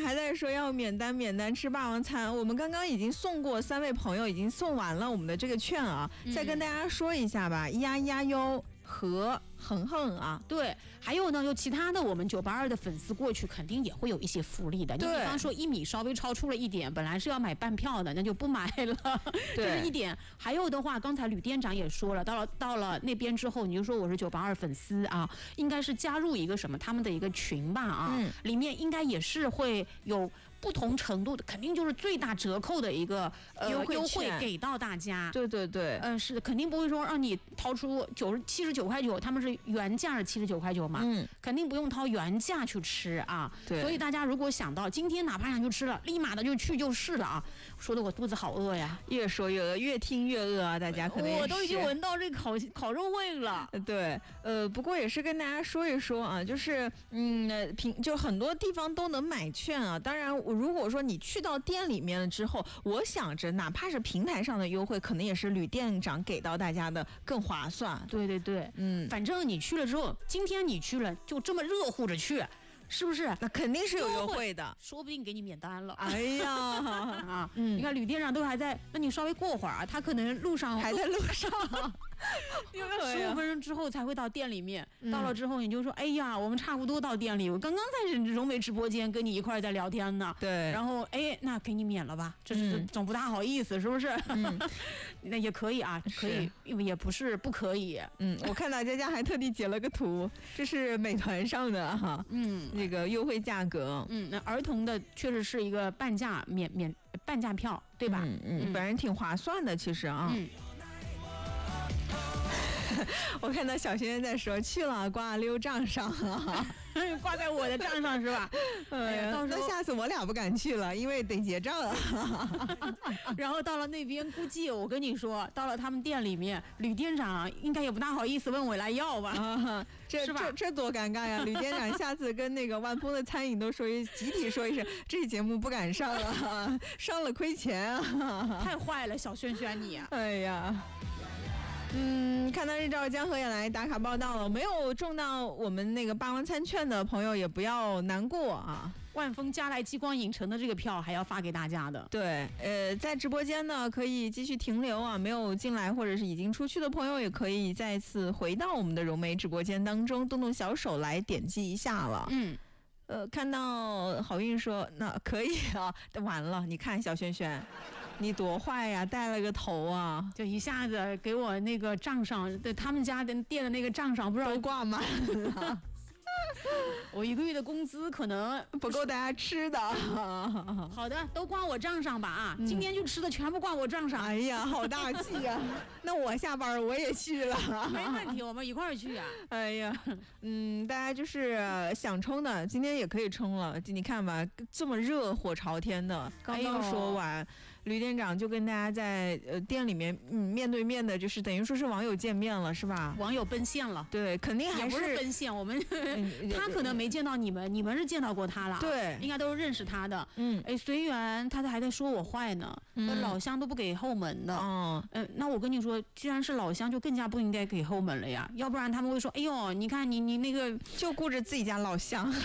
还在说要免单吃霸王餐，我们刚刚已经送过3位朋友，已经送完了我们的这个券啊，再跟大家说一下吧，咿和恒恒啊， 对，还有呢，有其他的我们982的粉丝过去肯定也会有一些福利的。你比方说1米稍微超出了一点，本来是要买半票的，那就不买了，这是一点。还有的话，刚才吕店长也说了，到了那边之后，你就说我是982粉丝啊，应该是加入一个什么他们的一个群吧啊，里面应该也是会有不同程度的，肯定就是最大折扣的一个优惠给到大家。 对， 是的，肯定不会说让你掏出79块9，他们是原价是79块9嘛，肯定不用掏原价去吃啊。 对， 所以大家如果想到今天哪怕想去吃了，立马的就去就是了啊。说的我肚子好饿呀， 越说越饿，越听越饿啊！大家可能我都已经闻到这烤肉味了。 对，不过也是跟大家说一说啊，就是就很多地方都能买券啊。当然，如果说你去到店里面了之后，我想着哪怕是平台上的优惠，可能也是吕店长给到大家的更划算。 对，反正你去了之后，今天你去了就这么热乎着去。是不是？ 那肯定是有优惠的， 说不定给你免单了。 哎呀， 你看吕店长都还在，那你稍微过会儿啊，他可能还在路上， 因为15分钟之后才会到店里面。到了之后你就说，哎呀，我们差不多到店里，我刚刚在荣美直播间跟你一块在聊天呢。 对， 然后那给你免了吧，这是总不大好意思，是不是？那也可以啊，可以，也不是不可以。 我看到佳佳还特地截了个图，这是美团上的哈，这个优惠价格， 那儿童的确实是一个半价半价票，对吧？ 反正挺划算的，其实啊。我看到小轩在说去了挂溜账上啊， 挂在我的账上是吧？ 到时候下次我俩不敢去了，因为得结账啊。 然后到了那边，估计我跟你说，到了他们店里面，吕店长应该也不大好意思问我来要吧？ 这多尴尬呀！吕店长下次跟那个万丰的餐饮都集体说一声，这节目不敢上了，上了亏钱啊！ 太坏了，小轩轩你！ 哎呀。看到日照江河也来打卡报道了，没有中到我们那个霸王餐券的朋友也不要难过啊。 万丰加来激光影城的这个票还要发给大家的。 对，在直播间呢可以继续停留啊，没有进来或者是已经出去的朋友也可以再次回到我们的融媒直播间当中，动动小手来点击一下了。看到好运说那可以啊，完了，你看小轩轩。你多坏呀，带了个头啊， 就一下子给我那个账上，对他们家的店的那个账上，不知道都挂满了。 我1个月的工资可能不够大家吃的。 好的，都挂我账上吧啊！今天去吃的全部挂我账上。 哎呀，好大气啊！那我下班我也去了。 没问题，我们一块儿去啊！ 哎呀，大家就是想冲的，今天也可以冲了。你看吧，这么热火朝天的，刚刚说完。吕店长就跟大家在店里面面对面的，就是等于说是网友见面了，是吧？ 网友奔现了， 对，肯定还是也不是奔现，我们他可能没见到你们，你们是见到过他了， 对， 应该都是认识他的。随缘他还在说我坏呢，那老乡都不给后门的。那我跟你说，既然是老乡，就更加不应该给后门了呀，要不然他们会说，哎呦，你看你那个就顾着自己家老乡。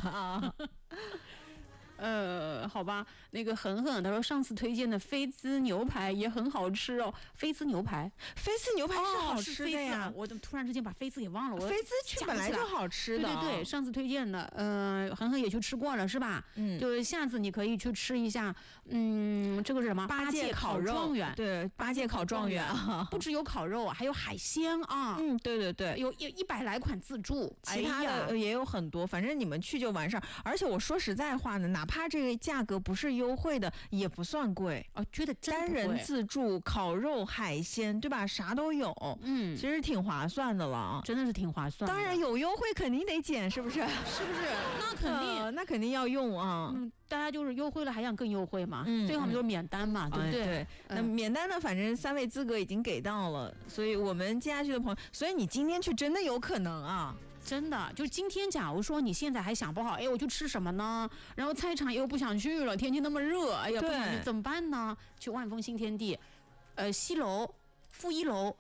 好吧，那个恒恒他说上次推荐的菲兹牛排也很好吃哦。菲兹牛排是好吃的呀，我怎么突然之间把菲兹给忘了？我菲兹去本来就好吃的， 对，上次推荐的，恒恒也去吃过了是吧？就是下次你可以去吃一下，这个是什么？ 八戒烤状元，对，八戒烤状元， 不只有烤肉，还有海鲜啊。 对， 有100来款自助， 其他的也有很多，反正你们去就完事儿。而且我说实在话呢，哪怕这个价格不是优惠的，也不算贵啊，觉得真单人自助、烤肉、海鲜，对吧？啥都有，其实挺划算的了， 真的是挺划算的。 当然有优惠肯定得减，是不是？ 是不是？ 那肯定要用啊。 大家就是优惠了还想更优惠嘛，最好就是免单嘛，对不对？ 对，那免单呢，反正3位资格已经给到了，所以我们接下去的朋友，所以你今天去真的有可能啊。 真的，就是今天，假如说你现在还想不好，我去吃什么呢？然后菜场又不想去了，天气那么热，哎呀，不想去怎么办呢？去万丰新天地，西楼、负1楼